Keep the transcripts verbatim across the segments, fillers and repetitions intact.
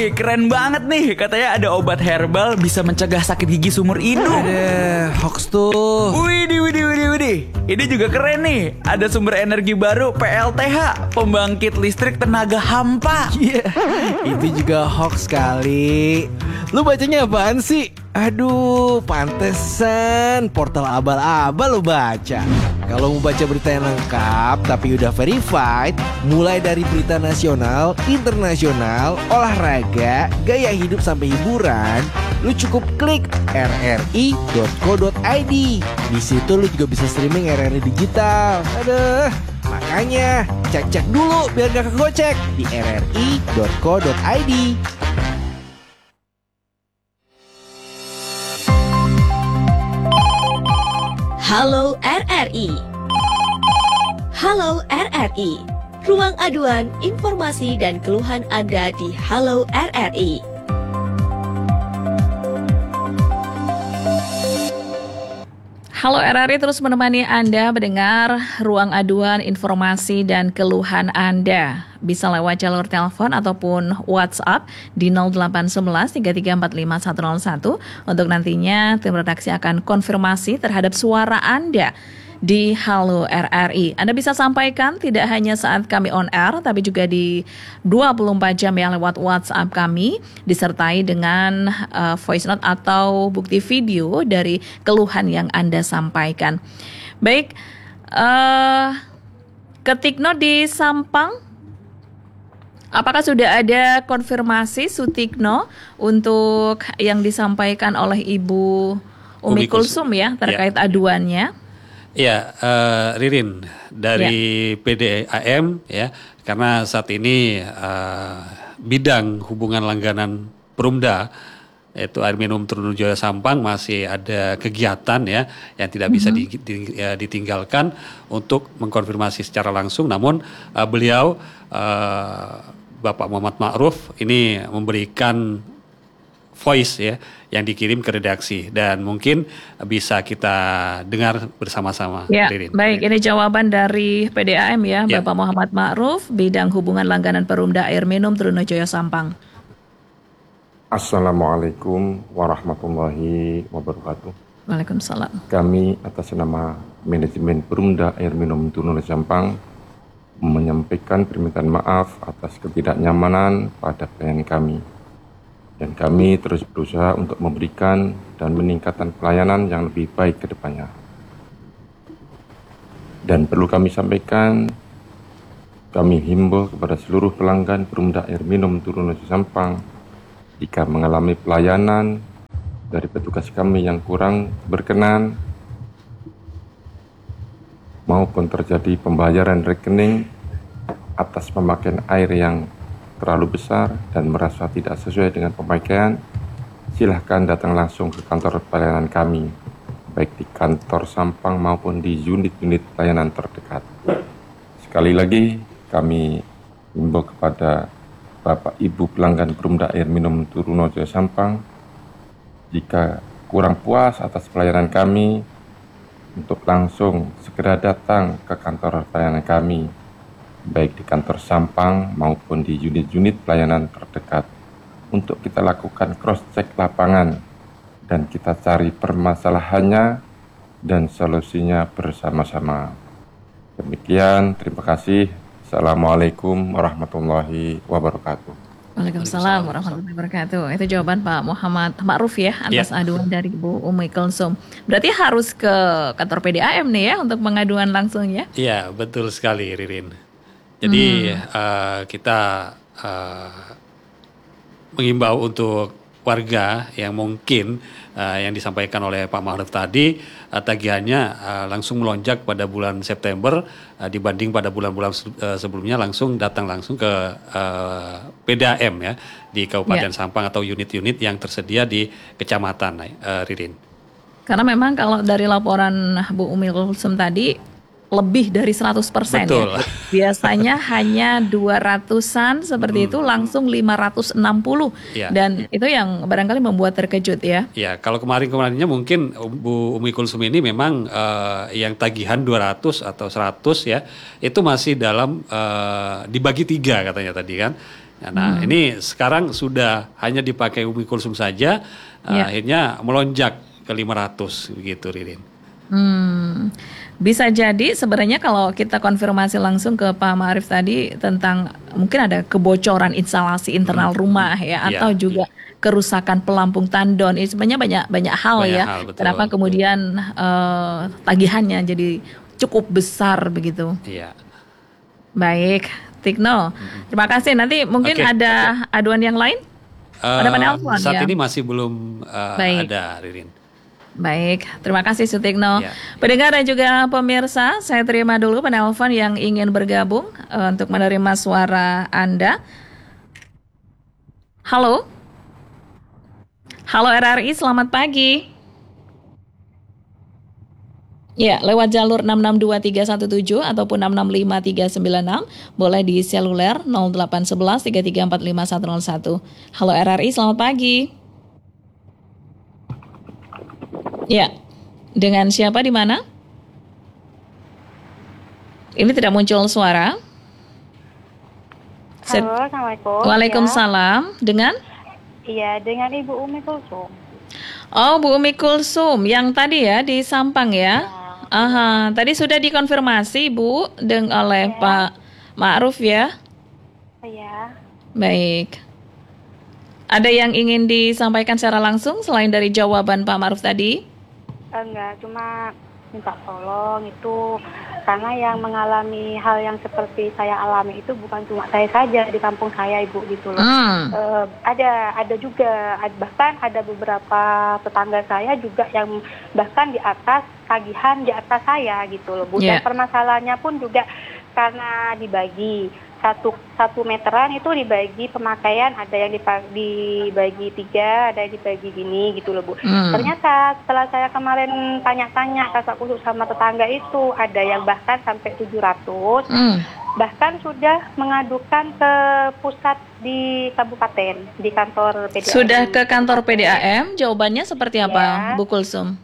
Wih, keren banget nih. Katanya ada obat herbal bisa mencegah sakit gigi seumur hidup. Ada hoax tuh. Widih, widih, widih, widih. Ini juga keren nih. Ada sumber energi baru P L T H, pembangkit listrik tenaga hampa. Iya, itu juga hoax kali. Lu bacanya apaan sih? Aduh, pantesan portal abal-abal lu baca. Kalau mau baca berita yang lengkap tapi udah verified, mulai dari berita nasional, internasional, olahraga, gaya hidup sampai hiburan, lu cukup klik r r i dot co dot i d. Di situ lu juga bisa streaming R R I digital. Aduh, makanya cek-cek dulu biar gak kegocek di r r i dot co dot i d. Halo R R I. Halo R R I. Ruang aduan, informasi dan keluhan Anda di Halo R R I. Halo R R I terus menemani Anda mendengar ruang aduan, informasi dan keluhan Anda. Bisa lewat jalur telepon ataupun WhatsApp di nol delapan satu satu tiga tiga empat lima satu nol satu. Untuk nantinya tim redaksi akan konfirmasi terhadap suara Anda di Halo R R I. Anda bisa sampaikan tidak hanya saat kami on air, tapi juga di dua puluh empat jam ya lewat WhatsApp kami, disertai dengan uh, voice note atau bukti video dari keluhan yang Anda sampaikan. Baik, uh, Ketikno di Sampang, apakah sudah ada konfirmasi Sutikno untuk yang disampaikan oleh Ibu Umi Kulsum ya terkait ya. aduannya? Ya, uh, Ririn dari ya. P D A M ya, karena saat ini uh, bidang hubungan langganan Perumda yaitu air minum Trunajaya Sampang masih ada kegiatan ya yang tidak bisa mm-hmm. di, di, ya, ditinggalkan untuk mengkonfirmasi secara langsung. Namun uh, beliau uh, Bapak Muhammad Ma'ruf ini memberikan voice ya yang dikirim ke redaksi dan mungkin bisa kita dengar bersama-sama. Ya, Ririn. Baik, ini jawaban dari P D A M ya, ya. Bapak Muhammad Ma'ruf, bidang hubungan langganan Perumda Air Minum Trunajaya Sampang. Assalamualaikum warahmatullahi wabarakatuh. Waalaikumsalam. Kami atas nama manajemen Perumda Air Minum Trunajaya Sampang menyampaikan permintaan maaf atas ketidaknyamanan pada pelayanan kami. Dan kami terus berusaha untuk memberikan dan meningkatkan pelayanan yang lebih baik ke depannya. Dan perlu kami sampaikan, kami himbau kepada seluruh pelanggan Perumda Air Minum Trunajaya Sampang, jika mengalami pelayanan dari petugas kami yang kurang berkenan, maupun terjadi pembayaran rekening atas pemakaian air yang terlalu besar dan merasa tidak sesuai dengan pemakaian, silahkan datang langsung ke kantor pelayanan kami, baik di kantor Sampang maupun di unit-unit pelayanan terdekat. Sekali lagi, kami himbau kepada Bapak Ibu pelanggan Perumda Air Minum Trunajaya Sampang, jika kurang puas atas pelayanan kami, untuk langsung segera datang ke kantor pelayanan kami, baik di kantor Sampang maupun di unit-unit pelayanan terdekat, untuk kita lakukan cross-check lapangan dan kita cari permasalahannya dan solusinya bersama-sama. Demikian, terima kasih. Assalamualaikum warahmatullahi wabarakatuh. Waalaikumsalam warahmatullahi wabarakatuh. Itu jawaban Pak Muhammad Ma'ruf ya atas ya. aduan dari Bu Umi Kulsum. Berarti harus ke kantor P D A M nih ya untuk pengaduan langsung ya? Iya, betul sekali Ririn. Jadi hmm. uh, kita uh, mengimbau untuk warga yang mungkin uh, yang disampaikan oleh Pak Ma'ruf tadi uh, tagihannya uh, langsung melonjak pada bulan September uh, dibanding pada bulan-bulan uh, sebelumnya langsung datang langsung ke uh, P D A M ya di Kabupaten ya. Sampang atau unit-unit yang tersedia di kecamatan uh, Ririn. Karena memang kalau dari laporan Bu Umi Kulsum tadi lebih dari seratus persen ya. Biasanya hanya dua ratusan seperti hmm. itu langsung lima ratus enam puluh ya. Dan itu yang barangkali membuat terkejut ya. Ya, kalau kemarin-kemarinnya mungkin Bu Umi Kulsum ini memang uh, yang tagihan dua ratus atau seratus ya, itu masih dalam uh, dibagi tiga katanya tadi kan. Nah, hmm. ini sekarang sudah hanya dipakai Umi Kulsum saja, yeah. akhirnya melonjak ke lima ratus begitu, Ririn. Hmm. Bisa jadi sebenarnya kalau kita konfirmasi langsung ke Pak Ma'arif tadi tentang mungkin ada kebocoran instalasi internal rumah ya, atau yeah. juga kerusakan pelampung tandon. Ini sebenarnya banyak banyak hal banyak ya. Hal, betul, kenapa betul. kemudian uh, tagihannya jadi cukup besar begitu. Iya. Baik, Tikno. Mm-hmm. Terima kasih. Nanti mungkin okay, ada okay. aduan yang lain? Uh, ada penelpon saat ya? ini masih belum uh, ada, Ririn. Baik, terima kasih Sutikno. Ya. Pendengar dan juga pemirsa, saya terima dulu penelpon yang ingin bergabung uh, untuk menerima suara Anda. Halo. Halo R R I, selamat pagi. Ya, lewat jalur enam enam dua tiga satu tujuh ataupun enam enam lima tiga sembilan enam, boleh di seluler nol delapan satu satu tiga tiga empat lima satu nol satu. Halo R R I, selamat pagi. Ya, dengan siapa di mana? Ini tidak muncul suara. Halo, Assalamualaikum. Waalaikumsalam. Ya. Dengan? Iya, dengan Ibu Umi Kulsum. Oh, Bu Umi Kulsum, yang tadi ya di Sampang ya? Ya. Aha, tadi sudah dikonfirmasi Bu dengan oleh ya. Pak Ma'ruf ya? Iya. Baik. Ada yang ingin disampaikan secara langsung selain dari jawaban Pak Ma'ruf tadi? Enggak, cuma minta tolong itu karena yang mengalami hal yang seperti saya alami itu bukan cuma saya saja di kampung saya, Ibu, gitu loh. Mm. Uh, ada ada juga bahkan ada beberapa tetangga saya juga yang bahkan di atas tagihan di atas saya gitu loh, Bu. Yeah. Dan permasalahannya pun juga karena dibagi satu satu meteran itu dibagi pemakaian, ada yang dibagi tiga, ada yang dibagi gini gitu loh, Bu. Hmm. Ternyata setelah saya kemarin tanya-tanya kasak kusuk sama tetangga itu, ada yang bahkan sampai tujuh ratus, hmm. bahkan sudah mengadukan ke pusat di kabupaten, di kantor P D A M. Sudah ke kantor P D A M, jawabannya seperti apa, ya. Bu Kulsum?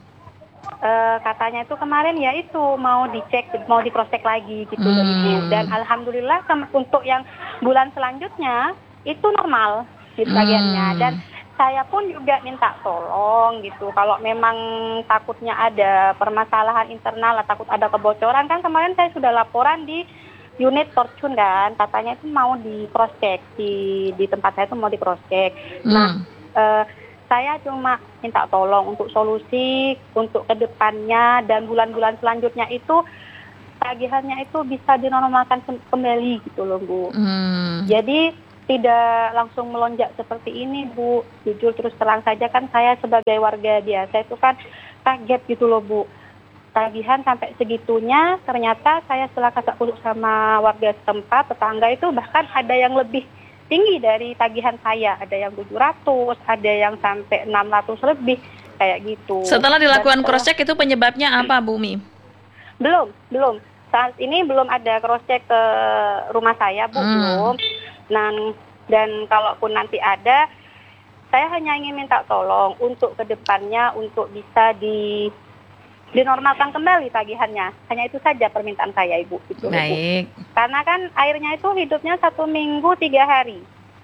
Uh, katanya itu kemarin ya itu mau dicek, mau di cross check lagi gitu hmm. loh, Ibu. Dan alhamdulillah ke- untuk yang bulan selanjutnya itu normal gitu tagihannya. Hmm. Dan saya pun juga minta tolong gitu kalau memang takutnya ada permasalahan internal, takut ada kebocoran, kan kemarin saya sudah laporan di unit Fortune kan, katanya itu mau di cross check di di tempat saya itu mau di cross check. Hmm. Nah. Uh, Saya cuma minta tolong untuk solusi untuk kedepannya dan bulan-bulan selanjutnya itu tagihannya itu bisa dinormalkan kembali gitu loh, Bu. Hmm. Jadi tidak langsung melonjak seperti ini, Bu. Jujur terus terang saja kan saya sebagai warga biasa itu kan kaget gitu loh, Bu. Tagihan sampai segitunya, ternyata saya setelah kasak kusuk sama warga setempat, tetangga itu bahkan ada yang lebih tinggi dari tagihan saya, ada yang tujuh ratus, ada yang sampai enam ratus lebih, kayak gitu. Setelah dilakukan cross check itu penyebabnya apa, Bu Mi? Belum, belum. Saat ini belum ada cross check ke rumah saya, Bu, hmm. belum. Dan, dan kalaupun nanti ada, saya hanya ingin minta tolong untuk kedepannya untuk bisa di dinormalkan kembali tagihannya. Hanya itu saja permintaan saya, Ibu. Itu, Baik. Ibu. Karena kan airnya itu hidupnya satu minggu tiga hari.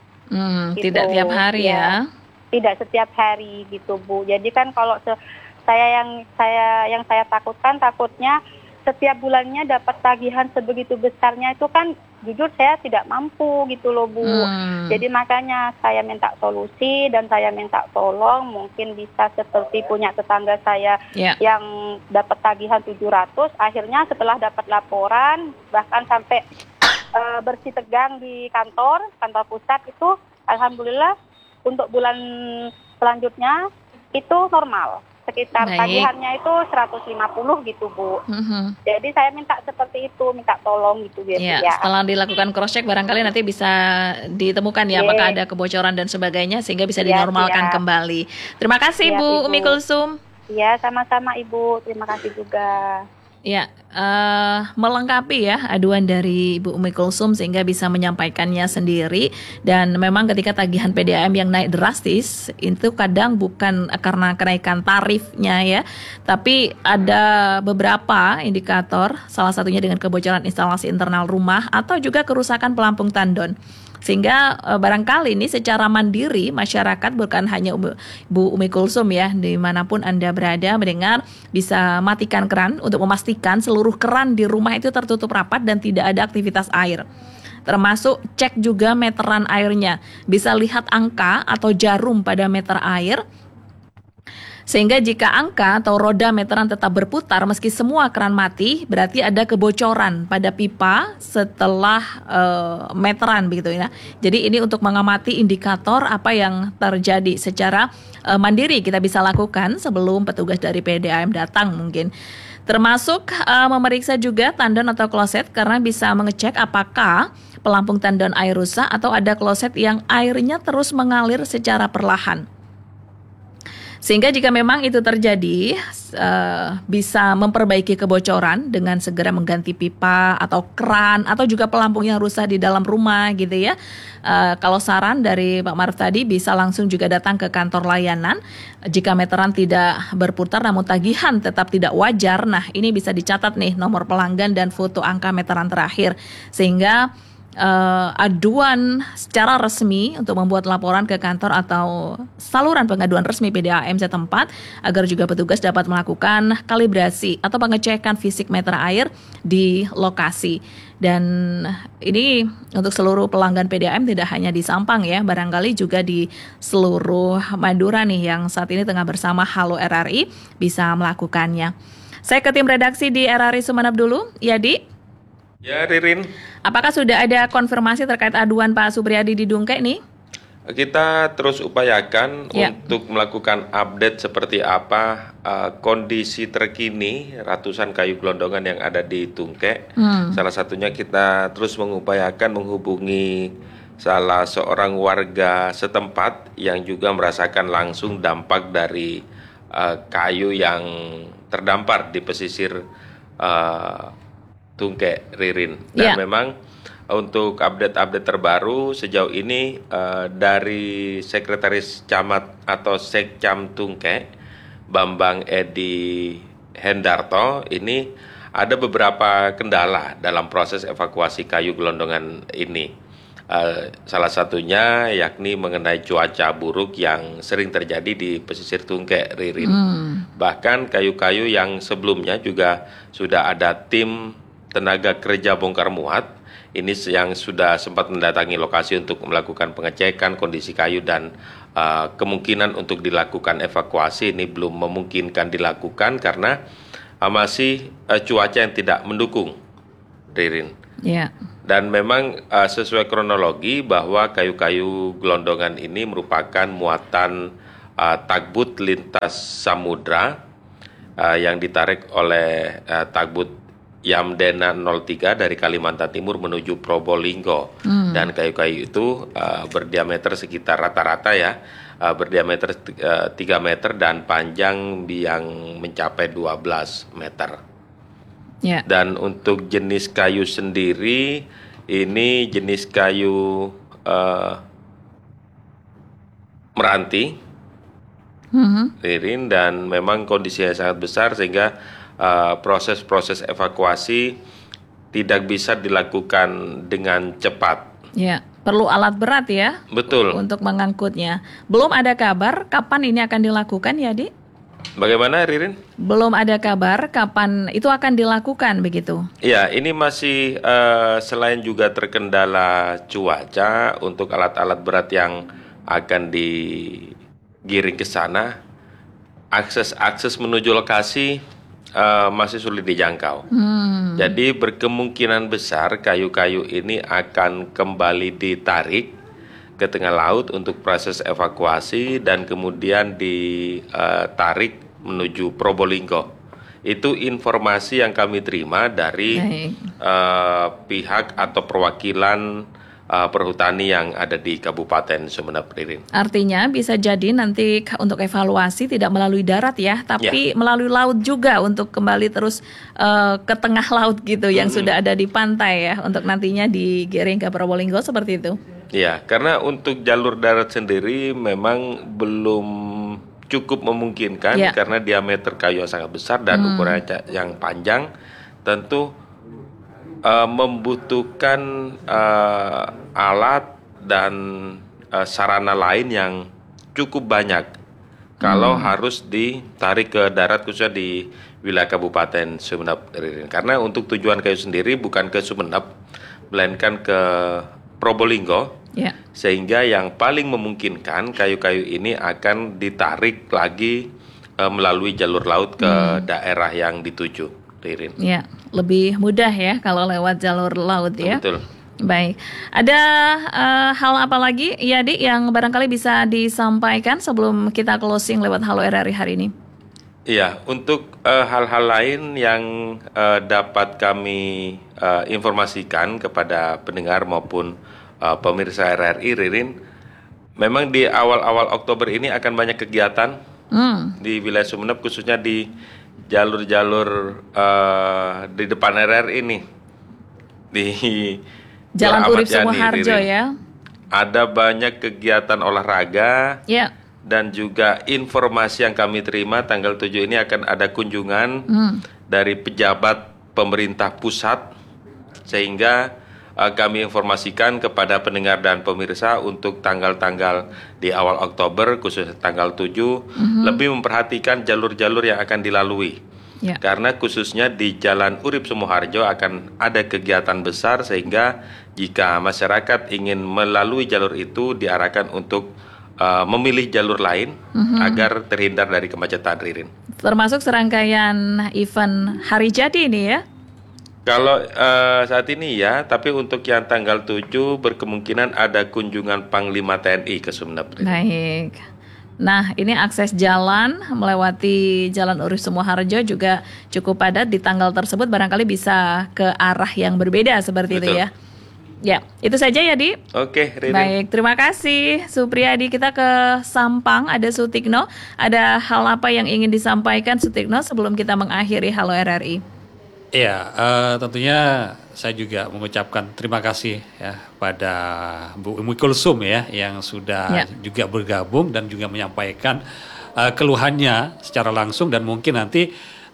Hmm, gitu. Tidak tiap hari ya. ya? Tidak setiap hari gitu, Bu. Jadi kan kalau se- saya yang saya yang saya takutkan takutnya setiap bulannya dapat tagihan sebegitu besarnya itu kan jujur saya tidak mampu gitu loh, Bu. Hmm. Jadi makanya saya minta solusi dan saya minta tolong mungkin bisa seperti punya tetangga saya yeah. yang dapat tagihan tujuh ratus, akhirnya setelah dapat laporan bahkan sampai uh, bersih tegang di kantor, kantor pusat itu alhamdulillah untuk bulan selanjutnya itu normal. Sekitar Baik. tagihannya itu seratus lima puluh gitu, Bu. Mm-hmm. Jadi saya minta seperti itu, minta tolong gitu gitu ya, ya. Setelah dilakukan cross check barangkali nanti bisa ditemukan ya, yeah. apakah ada kebocoran dan sebagainya sehingga bisa yeah, dinormalkan yeah. kembali. Terima kasih yeah, Bu Ibu. Umi Kulsum. Iya, sama-sama Ibu. Terima kasih juga. Ya, uh, melengkapi ya aduan dari Ibu Umi Kulsum sehingga bisa menyampaikannya sendiri. Dan memang ketika tagihan P D A M yang naik drastis itu kadang bukan karena kenaikan tarifnya ya, tapi ada beberapa indikator, salah satunya dengan kebocoran instalasi internal rumah atau juga kerusakan pelampung tandon. Sehingga uh, barangkali ini secara mandiri masyarakat, bukan hanya Bu Umi Kulsum ya, dimanapun Anda berada mendengar, bisa matikan keran untuk memastikan seluruh keran di rumah itu tertutup rapat dan tidak ada aktivitas air. Termasuk cek juga meteran airnya. Bisa lihat angka atau jarum pada meter air. Sehingga jika angka atau roda meteran tetap berputar meski semua keran mati, berarti ada kebocoran pada pipa setelah uh, meteran begitu ya. Jadi ini untuk mengamati indikator apa yang terjadi secara uh, mandiri kita bisa lakukan sebelum petugas dari P D A M datang mungkin. Termasuk uh, memeriksa juga tandon atau kloset karena bisa mengecek apakah pelampung tandon air rusak atau ada kloset yang airnya terus mengalir secara perlahan. Sehingga jika memang itu terjadi, uh, bisa memperbaiki kebocoran dengan segera mengganti pipa atau keran atau juga pelampung yang rusak di dalam rumah gitu ya. Uh, kalau saran dari Pak Maruf tadi bisa langsung juga datang ke kantor layanan. Jika meteran tidak berputar namun tagihan tetap tidak wajar, nah ini bisa dicatat nih nomor pelanggan dan foto angka meteran terakhir. Sehingga Uh, aduan secara resmi untuk membuat laporan ke kantor atau saluran pengaduan resmi P D A M setempat agar juga petugas dapat melakukan kalibrasi atau pengecekan fisik meter air di lokasi. Dan ini untuk seluruh pelanggan P D A M tidak hanya di Sampang ya, barangkali juga di seluruh Madura nih yang saat ini tengah bersama Halo R R I bisa melakukannya. Saya ke tim redaksi di R R I Sumeneb dulu, Yadi. Ya, Ririn. Apakah sudah ada konfirmasi terkait aduan Pak Supriyadi di Dungke nih? Kita terus upayakan ya. untuk melakukan update seperti apa uh, kondisi terkini ratusan kayu gelondongan yang ada di Dungke. Hmm. Salah satunya kita terus mengupayakan menghubungi salah seorang warga setempat yang juga merasakan langsung dampak dari uh, kayu yang terdampar di pesisir uh, Dungke, Ririn. Dan yeah. memang untuk update-update terbaru sejauh ini uh, dari Sekretaris Camat atau Sekcam Dungke, Bambang Edi Hendarto, ini ada beberapa kendala dalam proses evakuasi kayu gelondongan ini. Uh, salah satunya yakni mengenai cuaca buruk yang sering terjadi di pesisir Dungke, Ririn. Hmm. Bahkan kayu-kayu yang sebelumnya juga sudah ada tim tenaga kerja bongkar muat ini yang sudah sempat mendatangi lokasi untuk melakukan pengecekan kondisi kayu dan uh, kemungkinan untuk dilakukan evakuasi ini belum memungkinkan dilakukan karena uh, masih uh, cuaca yang tidak mendukung, Ririn. Yeah. Dan memang uh, sesuai kronologi bahwa kayu-kayu gelondongan ini merupakan muatan uh, tagbut lintas samudra uh, yang ditarik oleh uh, tagbut Yamdena nol tiga dari Kalimantan Timur menuju Probolinggo. Hmm. Dan kayu-kayu itu uh, berdiameter sekitar rata-rata ya, uh, berdiameter uh, tiga meter dan panjang yang mencapai dua belas meter. Yeah. Dan untuk jenis kayu sendiri, ini jenis kayu uh, meranti, hmm. Ririn, dan memang kondisinya sangat besar sehingga Uh, proses-proses evakuasi tidak bisa dilakukan dengan cepat. Ya, perlu alat berat ya. Betul. Untuk mengangkutnya. Belum ada kabar kapan ini akan dilakukan ya, Di? Bagaimana, Ririn? Belum ada kabar kapan itu akan dilakukan begitu. Ya, ini masih uh, selain juga terkendala cuaca untuk alat-alat berat yang akan digiring ke sana, akses-akses menuju lokasi Uh, masih sulit dijangkau. Hmm. Jadi berkemungkinan besar kayu-kayu ini akan kembali ditarik ke tengah laut untuk proses evakuasi dan kemudian ditarik uh, menuju Probolinggo. Itu informasi yang kami terima dari uh, pihak atau perwakilan Uh, perhutani yang ada di Kabupaten Sumeneb, Ririn. Artinya bisa jadi nanti untuk evaluasi tidak melalui darat ya, tapi ya. melalui laut juga untuk kembali terus uh, ke tengah laut gitu yang hmm. sudah ada di pantai ya, untuk nantinya digiring ke Probolinggo seperti itu. Ya, karena untuk jalur darat sendiri memang belum cukup memungkinkan ya. Karena diameter kayu yang sangat besar dan hmm. ukurannya yang panjang, tentu Uh, membutuhkan uh, alat dan uh, sarana lain yang cukup banyak kalau hmm. harus ditarik ke darat khususnya di wilayah Kabupaten Sumeneb. Karena untuk tujuan kayu sendiri bukan ke Sumeneb, melainkan ke Probolinggo, yeah. sehingga yang paling memungkinkan kayu-kayu ini akan ditarik lagi uh, melalui jalur laut ke hmm. daerah yang dituju, Ririn. Ya, lebih mudah ya kalau lewat jalur laut ya. Betul. Baik, ada uh, hal apa lagi ya Dik yang barangkali bisa disampaikan sebelum kita closing lewat Halo R R I hari ini? Iya, untuk uh, hal-hal lain yang uh, dapat kami uh, informasikan kepada pendengar maupun uh, pemirsa R R I, Ririn, memang di awal-awal Oktober ini akan banyak kegiatan hmm. di wilayah Sumeneb, khususnya di jalur-jalur uh, di depan R R I ini, di Jalan Urip Sumoharjo ya. Ada banyak kegiatan olahraga. Ya. Dan juga informasi yang kami terima tanggal tujuh ini akan ada kunjungan hmm. dari pejabat pemerintah pusat, sehingga uh, kami informasikan kepada pendengar dan pemirsa untuk tanggal-tanggal di awal Oktober, khususnya tanggal tujuh, hmm. lebih memperhatikan jalur-jalur yang akan dilalui. Ya. Karena khususnya di Jalan Urip Sumoharjo akan ada kegiatan besar, sehingga jika masyarakat ingin melalui jalur itu diarahkan untuk uh, memilih jalur lain mm-hmm. agar terhindar dari kemacetan, Ririn. Termasuk serangkaian event Hari Jadi ini ya? Kalau uh, saat ini ya, tapi untuk yang tanggal tujuh berkemungkinan ada kunjungan Panglima T N I ke Sumeneb. Baik. Nah, ini akses jalan melewati Jalan Urip Sumoharjo juga cukup padat di tanggal tersebut, barangkali bisa ke arah yang berbeda seperti Betul. Itu ya. Ya, itu saja ya, Di. Oke, Ririn. Baik, terima kasih Supriyadi. Kita ke Sampang, ada Sutikno. Ada hal apa yang ingin disampaikan Sutikno sebelum kita mengakhiri Halo R R I? Iya, uh, tentunya saya juga mengucapkan terima kasih ya pada Bu Umi Kulsum ya yang sudah ya. juga bergabung dan juga menyampaikan uh, keluhannya secara langsung, dan mungkin nanti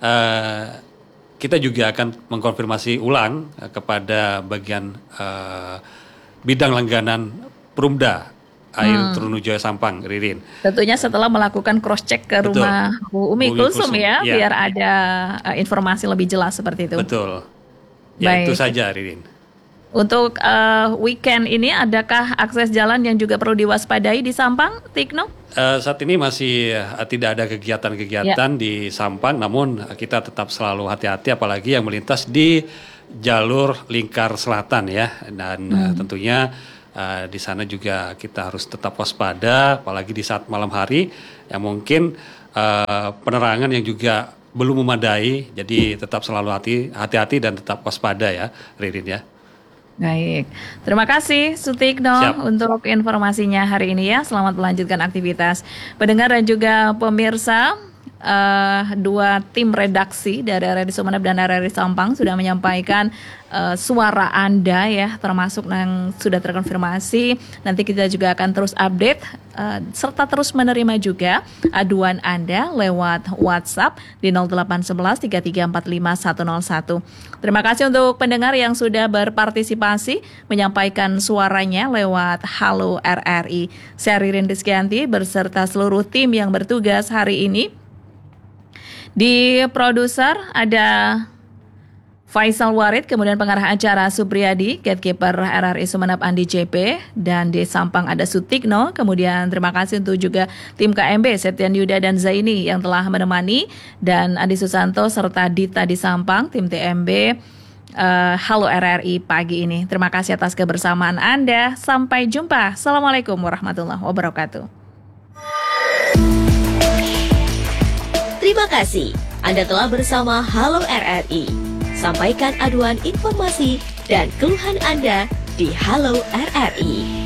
uh, kita juga akan mengkonfirmasi ulang uh, kepada bagian uh, bidang langganan Perumda Air hmm. Trunojoyo Sampang, Ririn. Tentunya setelah melakukan cross check ke Betul. rumah Bu Umi Kulsum ya, ya, biar ada uh, informasi lebih jelas seperti itu. Betul. Ya, Baik. Itu saja, Ririn. Untuk uh, weekend ini, adakah akses jalan yang juga perlu diwaspadai di Sampang, Tikno? Uh, saat ini masih uh, tidak ada kegiatan-kegiatan ya. di Sampang, namun uh, kita tetap selalu hati-hati, apalagi yang melintas di jalur lingkar selatan ya, dan hmm. uh, tentunya Uh, di sana juga kita harus tetap waspada, apalagi di saat malam hari yang mungkin uh, penerangan yang juga belum memadai, jadi tetap selalu hati, hati-hati dan tetap waspada ya, Ririn ya. Baik, terima kasih Sutikno Siap. untuk informasinya hari ini ya. Selamat melanjutkan aktivitas. Pendengar dan juga pemirsa, uh, dua tim redaksi dari R R I Sumeneb dan R R I Sampang sudah menyampaikan uh, suara Anda ya, termasuk yang sudah terkonfirmasi. Nanti kita juga akan terus update uh, serta terus menerima juga aduan Anda lewat WhatsApp di nol delapan satu satu tiga tiga empat lima satu nol satu. Terima kasih untuk pendengar yang sudah berpartisipasi menyampaikan suaranya lewat Halo R R I. Saya Ririn Rizkyanti beserta seluruh tim yang bertugas hari ini. Di produser ada Faisal Warid, kemudian pengarah acara Supriyadi, gatekeeper R R I Sumeneb Andi J P, dan di Sampang ada Sutikno. Kemudian terima kasih untuk juga tim K M B Septian Yuda dan Zaini yang telah menemani, dan Adi Susanto serta Dita di Sampang, tim T M B uh, Halo R R I pagi ini. Terima kasih atas kebersamaan Anda. Sampai jumpa. Assalamualaikum warahmatullahi wabarakatuh. Terima kasih Anda telah bersama Halo R R I. Sampaikan aduan informasi dan keluhan Anda di Halo R R I.